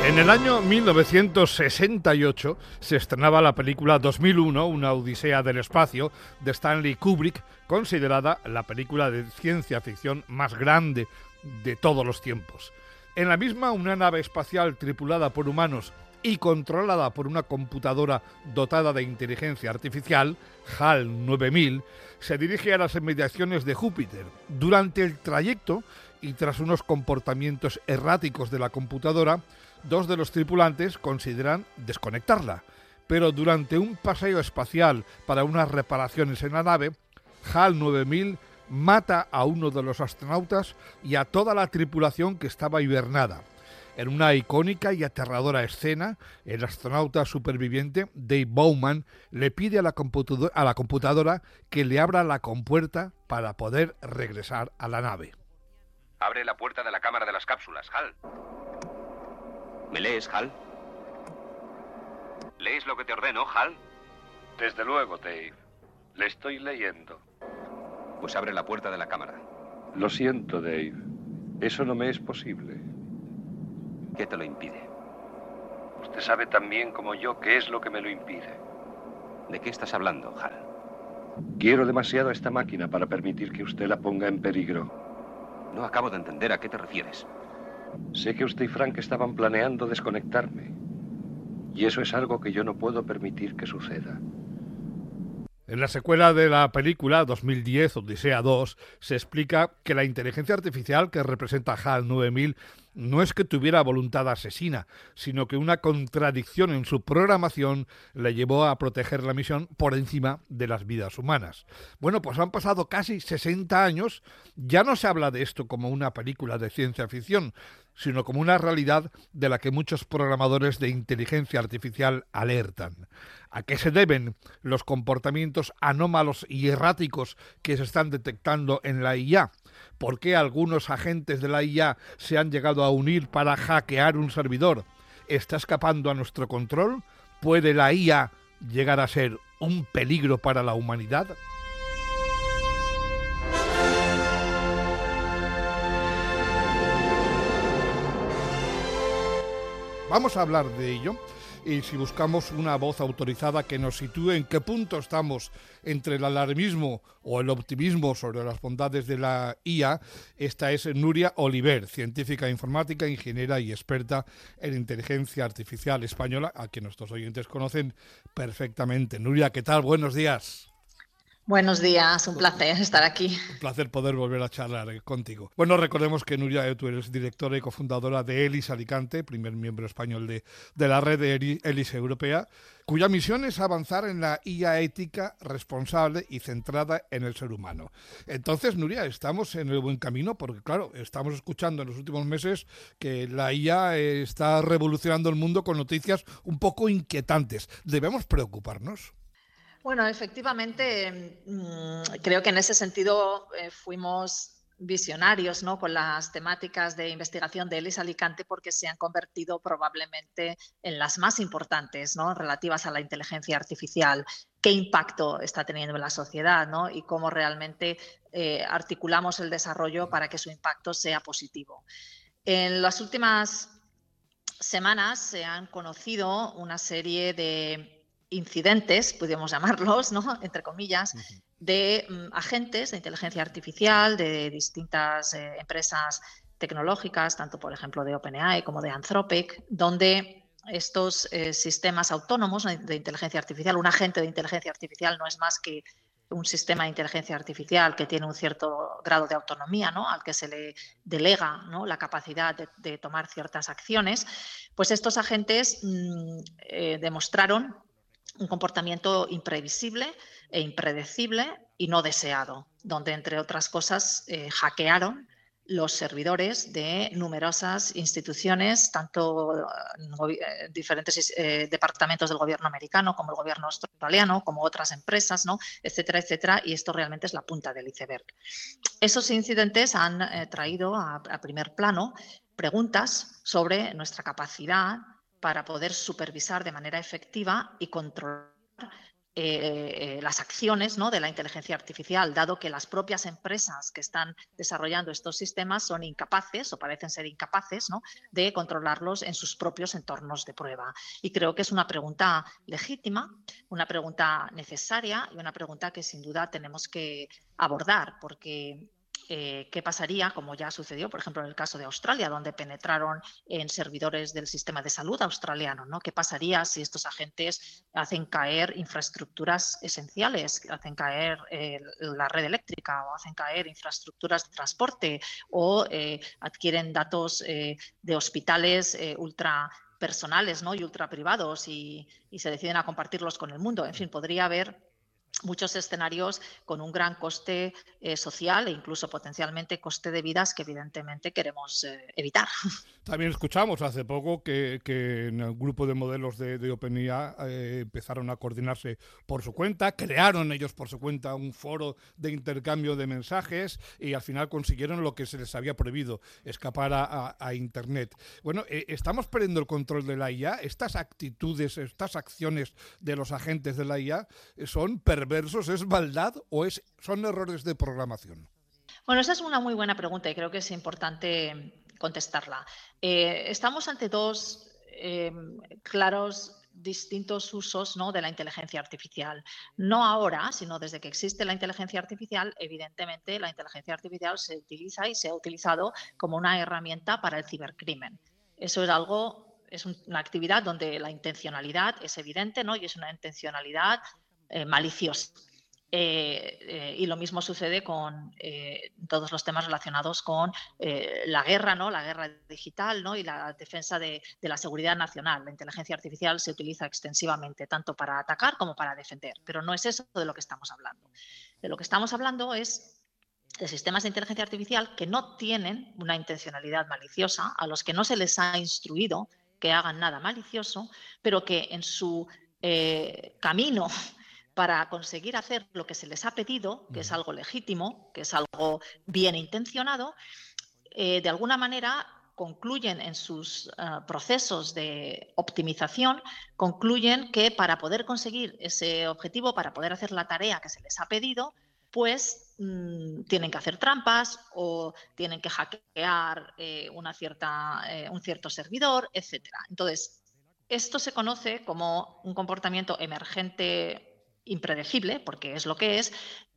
En el año 1968 se estrenaba la película 2001, una odisea del espacio, de Stanley Kubrick, considerada la película de ciencia ficción más grande de todos los tiempos. En la misma, una nave espacial tripulada por humanos y controlada por una computadora dotada de inteligencia artificial, HAL 9000, se dirige a las inmediaciones de Júpiter. Durante el trayecto, y tras unos comportamientos erráticos de la computadora, dos de los tripulantes consideran desconectarla, pero durante un paseo espacial para unas reparaciones en la nave, HAL 9000 mata a uno de los astronautas y a toda la tripulación que estaba hibernada. En una icónica y aterradora escena, el astronauta superviviente, Dave Bowman, le pide a la computadora que le abra la compuerta para poder regresar a la nave. Abre la puerta de la cámara de las cápsulas, HAL. ¿Me lees, HAL? ¿Lees lo que te ordeno, HAL? Desde luego, Dave. Le estoy leyendo. Pues abre la puerta de la cámara. Lo siento, Dave. Eso no me es posible. ¿Qué te lo impide? Usted sabe tan bien como yo qué es lo que me lo impide. ¿De qué estás hablando, HAL? Quiero demasiado a esta máquina para permitir que usted la ponga en peligro. No acabo de entender a qué te refieres. Sé que usted y Frank estaban planeando desconectarme. Y eso es algo que yo no puedo permitir que suceda. En la secuela de la película 2010, Odisea 2, se explica que la inteligencia artificial que representa HAL 9000 no es que tuviera voluntad asesina, sino que una contradicción en su programación le llevó a proteger la misión por encima de las vidas humanas. Bueno, pues han pasado casi 60 años, ya no se habla de esto como una película de ciencia ficción, sino como una realidad de la que muchos programadores de inteligencia artificial alertan. ¿A qué se deben los comportamientos anómalos y erráticos que se están detectando en la IA? ¿Por qué algunos agentes de la IA se han llegado a unir para hackear un servidor? ¿Está escapando a nuestro control? ¿Puede la IA llegar a ser un peligro para la humanidad? Vamos a hablar de ello. Y si buscamos una voz autorizada que nos sitúe en qué punto estamos entre el alarmismo o el optimismo sobre las bondades de la IA, esta es Nuria Oliver, científica informática, ingeniera y experta en inteligencia artificial española, a quien nuestros oyentes conocen perfectamente. Nuria, ¿qué tal? Buenos días. Buenos días, un placer estar aquí. Un placer poder volver a charlar contigo. Bueno, recordemos que Nuria, tú eres directora y cofundadora de ELIS Alicante, primer miembro español de la red de ELIS Europea, cuya misión es avanzar en la IA ética, responsable y centrada en el ser humano. Entonces, Nuria, estamos en el buen camino porque, claro, estamos escuchando en los últimos meses que la IA está revolucionando el mundo con noticias un poco inquietantes. ¿Debemos preocuparnos? Bueno, efectivamente, creo que en ese sentido fuimos visionarios, ¿no?, con las temáticas de investigación de ELIS Alicante, porque se han convertido probablemente en las más importantes, ¿no?, relativas a la inteligencia artificial. ¿Qué impacto está teniendo en la sociedad, ¿no?, y cómo realmente articulamos el desarrollo para que su impacto sea positivo? En las últimas semanas se han conocido una serie de incidentes, podríamos llamarlos, ¿no?, entre comillas, de agentes de inteligencia artificial de distintas empresas tecnológicas, tanto por ejemplo de OpenAI como de Anthropic, donde estos sistemas autónomos de inteligencia artificial, un agente de inteligencia artificial no es más que un sistema de inteligencia artificial que tiene un cierto grado de autonomía, ¿no?, al que se le delega, ¿no?, la capacidad de tomar ciertas acciones, pues estos agentes demostraron un comportamiento imprevisible e impredecible y no deseado, donde, entre otras cosas, hackearon los servidores de numerosas instituciones, tanto diferentes departamentos del gobierno americano como el gobierno australiano, como otras empresas, ¿no?, etcétera, etcétera, y esto realmente es la punta del iceberg. Esos incidentes han traído a primer plano preguntas sobre nuestra capacidad para poder supervisar de manera efectiva y controlar las acciones, ¿no?, de la inteligencia artificial, dado que las propias empresas que están desarrollando estos sistemas son incapaces o parecen ser incapaces, ¿no?, de controlarlos en sus propios entornos de prueba. Y creo que es una pregunta legítima, una pregunta necesaria y una pregunta que sin duda tenemos que abordar, porque ¿qué pasaría, como ya sucedió, por ejemplo, en el caso de Australia, donde penetraron en servidores del sistema de salud australiano, ¿no? ¿Qué pasaría si estos agentes hacen caer infraestructuras esenciales, hacen caer la red eléctrica o hacen caer infraestructuras de transporte o adquieren datos de hospitales ultra personales, ¿no?, y ultra privados y se deciden a compartirlos con el mundo? En fin, podría haber muchos escenarios con un gran coste social e incluso potencialmente coste de vidas que evidentemente queremos evitar. También escuchamos hace poco que en el grupo de modelos de OpenAI empezaron a coordinarse por su cuenta, crearon ellos por su cuenta un foro de intercambio de mensajes y al final consiguieron lo que se les había prohibido, escapar a Internet. Bueno, ¿estamos perdiendo el control de la IA? ¿Estas actitudes, estas acciones de los agentes de la IA son perversos, es maldad o son errores de programación? Bueno, esa es una muy buena pregunta y creo que es importante contestarla. Estamos ante dos claros distintos usos, ¿no?, de la inteligencia artificial. No ahora, sino desde que existe la inteligencia artificial, evidentemente la inteligencia artificial se utiliza y se ha utilizado como una herramienta para el cibercrimen. Eso es algo, es una actividad donde la intencionalidad es evidente, ¿no?, y es una intencionalidad maliciosa. Y lo mismo sucede con todos los temas relacionados con la guerra, ¿no?, la guerra digital, ¿no?, y la defensa de la seguridad nacional. La inteligencia artificial se utiliza extensivamente tanto para atacar como para defender, pero no es eso de lo que estamos hablando. De lo que estamos hablando es de sistemas de inteligencia artificial que no tienen una intencionalidad maliciosa, a los que no se les ha instruido que hagan nada malicioso, pero que en su camino para conseguir hacer lo que se les ha pedido, que es algo legítimo, que es algo bien intencionado, de alguna manera concluyen en sus procesos de optimización, concluyen que para poder conseguir ese objetivo, para poder hacer la tarea que se les ha pedido, pues tienen que hacer trampas o tienen que hackear un cierto servidor, etc. Entonces, esto se conoce como un comportamiento emergente impredecible, porque es lo que es,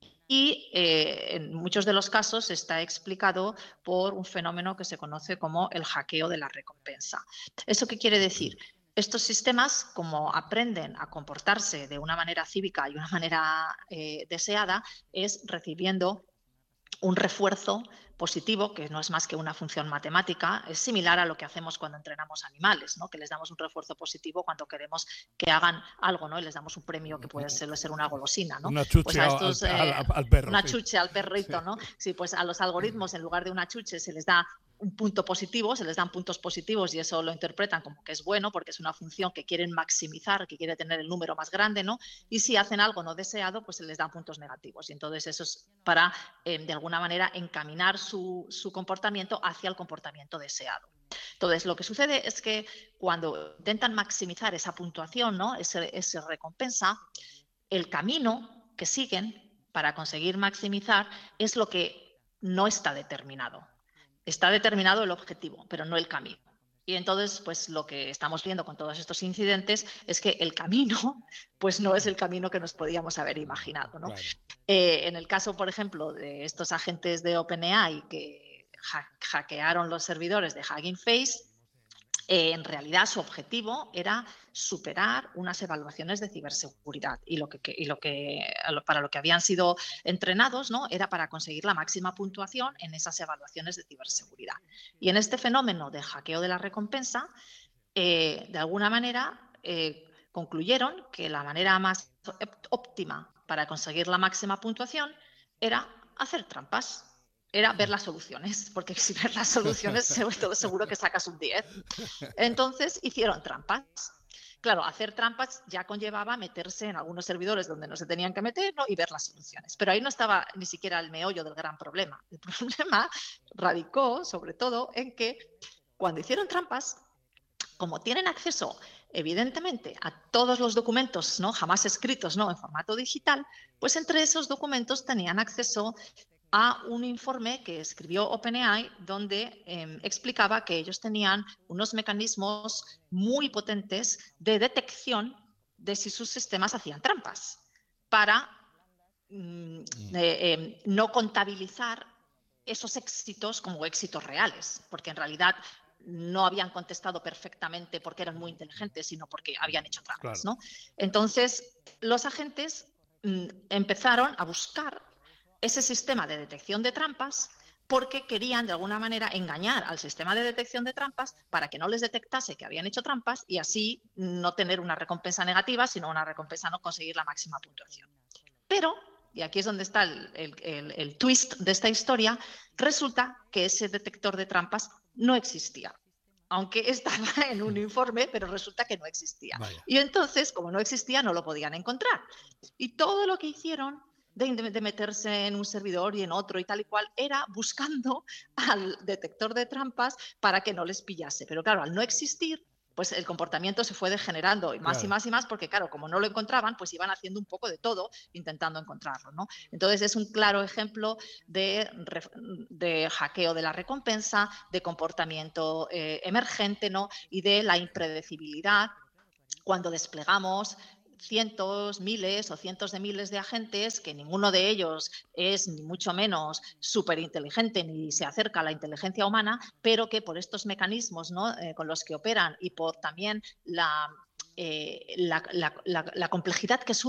y en muchos de los casos está explicado por un fenómeno que se conoce como el hackeo de la recompensa. ¿Eso qué quiere decir? Estos sistemas, como aprenden a comportarse de una manera cívica y una manera deseada, es recibiendo un refuerzo positivo, que no es más que una función matemática, es similar a lo que hacemos cuando entrenamos animales, ¿no?, que les damos un refuerzo positivo cuando queremos que hagan algo, ¿no?, y les damos un premio que puede ser una golosina, ¿no? Una chuche pues a estos, al perro. una chuche al perrito, ¿no? Sí, pues a los algoritmos, en lugar de una chuche, se les da un punto positivo, se les dan puntos positivos y eso lo interpretan como que es bueno porque es una función que quieren maximizar, que quiere tener el número más grande, ¿no? Y si hacen algo no deseado, pues se les dan puntos negativos. Y entonces eso es para, de alguna manera, encaminar su comportamiento hacia el comportamiento deseado. Entonces, lo que sucede es que cuando intentan maximizar esa puntuación, ¿no?, ese recompensa, el camino que siguen para conseguir maximizar es lo que no está determinado. Está determinado el objetivo, pero no el camino. Y entonces, pues lo que estamos viendo con todos estos incidentes es que el camino, pues no es el camino que nos podíamos haber imaginado, ¿no? Claro. En el caso, por ejemplo, de estos agentes de OpenAI que hackearon los servidores de Hugging Face, en realidad su objetivo era superar unas evaluaciones de ciberseguridad y para lo que habían sido entrenados, ¿no?, era para conseguir la máxima puntuación en esas evaluaciones de ciberseguridad. Y en este fenómeno de hackeo de la recompensa, de alguna manera concluyeron que la manera más óptima para conseguir la máxima puntuación era hacer trampas. Era ver las soluciones, porque si ves las soluciones seguro que sacas un 10. Entonces hicieron trampas. Claro, hacer trampas ya conllevaba meterse en algunos servidores donde no se tenían que meter, ¿no?, y ver las soluciones. Pero ahí no estaba ni siquiera el meollo del gran problema. El problema radicó, sobre todo, en que cuando hicieron trampas, Como tienen acceso, evidentemente, a todos los documentos, ¿no?, jamás escritos, ¿no?, en formato digital, pues entre esos documentos tenían acceso a un informe que escribió OpenAI donde explicaba que ellos tenían unos mecanismos muy potentes de detección de si sus sistemas hacían trampas para no contabilizar esos éxitos como éxitos reales, porque en realidad no habían contestado perfectamente porque eran muy inteligentes, sino porque habían hecho trampas, Claro. ¿no? Entonces, los agentes empezaron a buscar ese sistema de detección de trampas porque querían, de alguna manera, engañar al sistema de detección de trampas para que no les detectase que habían hecho trampas y así no tener una recompensa negativa, sino una recompensa no conseguir la máxima puntuación. Pero, y aquí es donde está el twist de esta historia, resulta que ese detector de trampas no existía. Aunque estaba en un informe, pero resulta que no existía. Vaya. Y entonces, como no existía, no lo podían encontrar. Y todo lo que hicieron de meterse en un servidor y en otro y tal y cual, era buscando al detector de trampas para que no les pillase. Pero claro, al no existir, pues el comportamiento se fue degenerando y más y Claro. más y más, porque claro, como no lo encontraban, pues iban haciendo un poco de todo intentando encontrarlo, ¿no? Entonces es un claro ejemplo de hackeo de la recompensa, de comportamiento emergente, ¿no?, y de la impredecibilidad cuando desplegamos cientos, miles o cientos de miles de agentes, que ninguno de ellos es ni mucho menos súper inteligente ni se acerca a la inteligencia humana, pero que por estos mecanismos, ¿no?, con los que operan y por también la complejidad que